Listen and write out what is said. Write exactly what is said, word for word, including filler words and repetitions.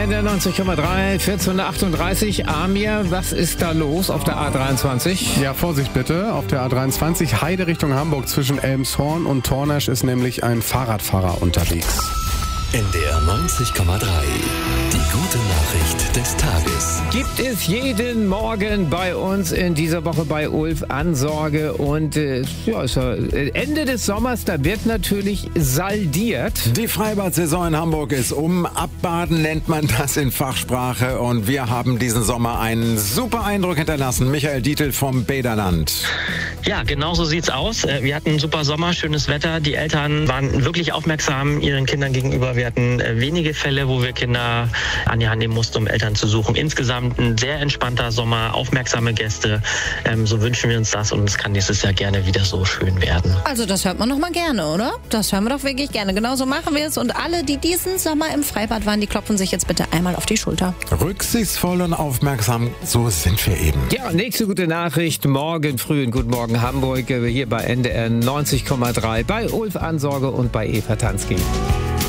N D R neunzig Komma drei, vierzehn Uhr achtunddreißig. Amir, was ist da los auf der A dreiundzwanzig? Ja, Vorsicht bitte. Auf der A dreiundzwanzig Heide Richtung Hamburg zwischen Elmshorn und Tornasch ist nämlich ein Fahrradfahrer unterwegs. N D R neunzig Komma drei. Die gute Nachricht des Tages. Gibt es jeden Morgen bei uns in dieser Woche bei Ulf Ansorge und äh, ja, ist ja Ende des Sommers, da wird natürlich saldiert. Die Freibad-Saison in Hamburg ist um. Abbaden nennt man das in Fachsprache und wir haben diesen Sommer einen super Eindruck hinterlassen. Michael Dietl vom Bäderland. Ja, genau so sieht's aus. Wir hatten einen super Sommer, schönes Wetter. Die Eltern waren wirklich aufmerksam ihren Kindern gegenüber. Wir hatten wenige Fälle, wo wir Kinder an die Hand nehmen mussten, um Eltern zu suchen. Insgesamt ein sehr entspannter Sommer, aufmerksame Gäste. Ähm, so wünschen wir uns das und es kann nächstes Jahr gerne wieder so schön werden. Also das hört man doch mal gerne, oder? Das hören wir doch wirklich gerne. Genauso machen wir es. Und alle, die diesen Sommer im Freibad waren, die klopfen sich jetzt bitte einmal auf die Schulter. Rücksichtsvoll und aufmerksam, so sind wir eben. Ja, nächste gute Nachricht. Morgen früh in Guten Morgen Hamburg, hier bei N D R neunzig Komma drei, bei Ulf Ansorge und bei Eva Tansky.